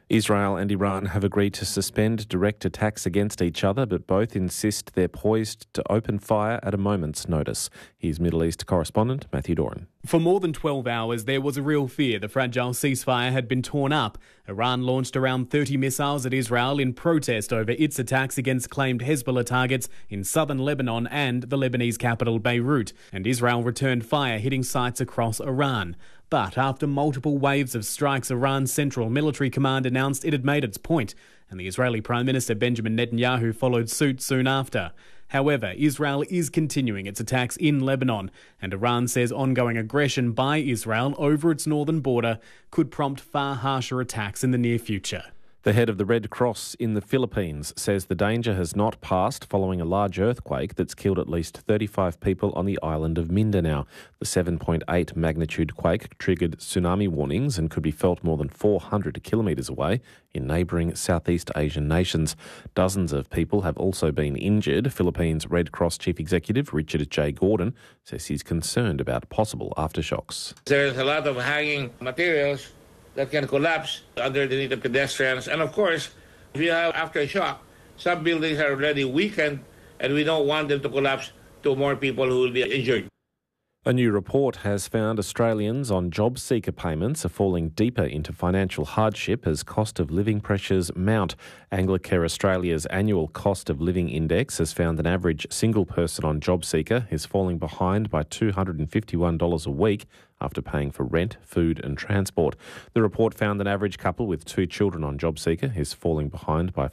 Israel and Iran have agreed to suspend direct attacks against each other, but both insist they're poised to open fire at a moment's notice. Here's Middle East correspondent Matthew Doran. For more than 12 hours, there was a real fear the fragile ceasefire had been torn up. Iran launched around 30 missiles at Israel in protest over its attacks against claimed Hezbollah targets in southern Lebanon and the Lebanese capital Beirut. And Israel returned fire, hitting sites across Iran. But after multiple waves of strikes, Iran's Central Military Command announced it had made its point, and the Israeli Prime Minister Benjamin Netanyahu followed suit soon after. However, Israel is continuing its attacks in Lebanon, and Iran says ongoing aggression by Israel over its northern border could prompt far harsher attacks in the near future. The head of the Red Cross in the Philippines says the danger has not passed following a large earthquake that's killed at least 35 people on the island of Mindanao. The 7.8 magnitude quake triggered tsunami warnings and could be felt more than 400 kilometres away in neighbouring Southeast Asian nations. Dozens of people have also been injured. Philippines Red Cross Chief Executive Richard J. Gordon says he's concerned about possible aftershocks. There's a lot of hanging materials that can collapse underneath the pedestrians. And of course, if you have aftershock, some buildings are already weakened and we don't want them to collapse to more people who will be injured. A new report has found Australians on job seeker payments are falling deeper into financial hardship as cost of living pressures mount. Anglicare Australia's annual cost of living index has found an average single person on job seeker is falling behind by $251 a week after paying for rent, food and transport. The report found an average couple with 2 children on JobSeeker is falling behind by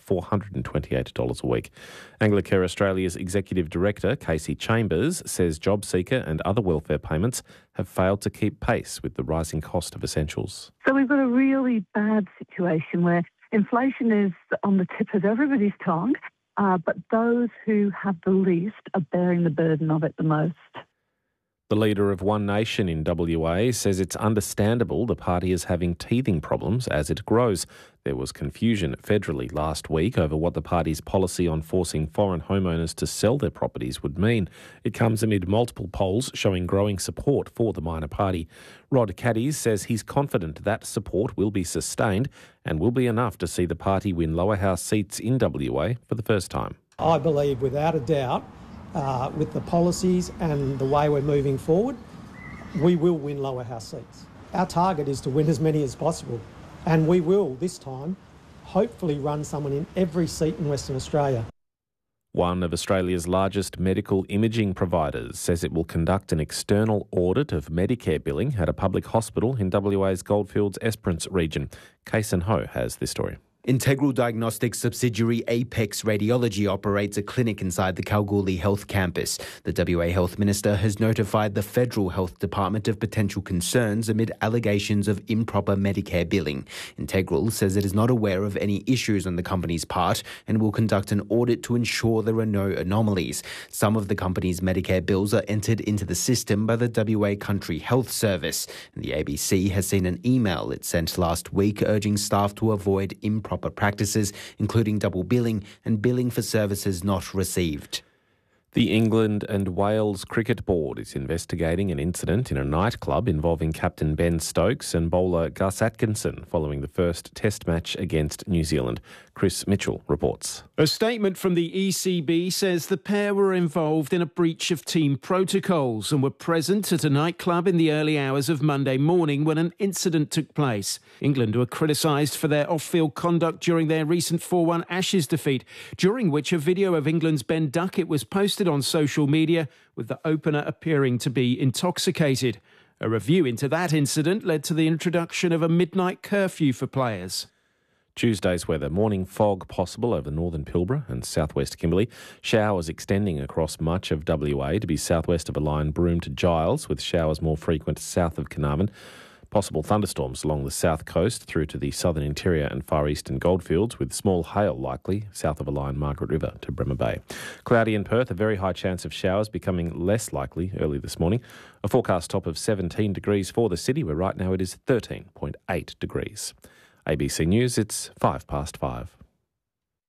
$428 a week. Anglicare Australia's Executive Director, Casey Chambers, says JobSeeker and other welfare payments have failed to keep pace with the rising cost of essentials. So we've got a really bad situation where inflation is on the tip of everybody's tongue, but those who have the least are bearing the burden of it the most. The leader of One Nation in WA says it's understandable the party is having teething problems as it grows. There was confusion federally last week over what the party's policy on forcing foreign homeowners to sell their properties would mean. It comes amid multiple polls showing growing support for the minor party. Rod Caddies says he's confident that support will be sustained and will be enough to see the party win lower house seats in WA for the first time. I believe without a doubt, with the policies and the way we're moving forward, we will win lower house seats. Our target is to win as many as possible, and we will, this time, hopefully run someone in every seat in Western Australia. One of Australia's largest medical imaging providers says it will conduct an external audit of Medicare billing at a public hospital in WA's Goldfields Esperance region. Kason Ho has this story. Integral Diagnostics subsidiary Apex Radiology operates a clinic inside the Kalgoorlie Health Campus. The WA Health Minister has notified the Federal Health Department of potential concerns amid allegations of improper Medicare billing. Integral says it is not aware of any issues on the company's part and will conduct an audit to ensure there are no anomalies. Some of the company's Medicare bills are entered into the system by the WA Country Health Service. And the ABC has seen an email it sent last week urging staff to avoid improper practices, including double billing and billing for services not received. The England and Wales Cricket Board is investigating an incident in a nightclub involving captain Ben Stokes and bowler Gus Atkinson following the first Test match against New Zealand. Chris Mitchell reports. A statement from the ECB says the pair were involved in a breach of team protocols and were present at a nightclub in the early hours of Monday morning when an incident took place. England were criticised for their off-field conduct during their recent 4-1 Ashes defeat, during which a video of England's Ben Duckett was posted on social media with the opener appearing to be intoxicated. A review into that incident led to the introduction of a midnight curfew for players. Tuesday's weather. Morning fog possible over northern Pilbara and southwest Kimberley. Showers extending across much of WA to be southwest of a line Broome to Giles, with showers more frequent south of Carnarvon. Possible thunderstorms along the south coast through to the southern interior and far eastern goldfields, with small hail likely south of a line Margaret River to Bremer Bay. Cloudy in Perth, a very high chance of showers becoming less likely early this morning. A forecast top of 17 degrees for the city, where right now it is 13.8 degrees. ABC News, it's 5 past 5.